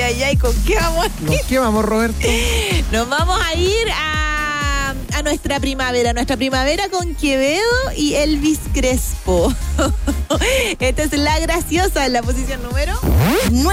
ay, ¿con qué vamos a ir? ¿Con qué vamos, Roberto? Nos vamos a ir a nuestra primavera con Quevedo y Elvis Crespo. Esta es La Graciosa en la posición número 9.